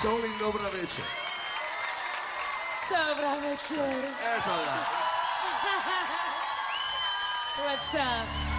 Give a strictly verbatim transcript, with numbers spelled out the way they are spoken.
Solin, dobra večer. Dobra večer. Eto ga. What's up?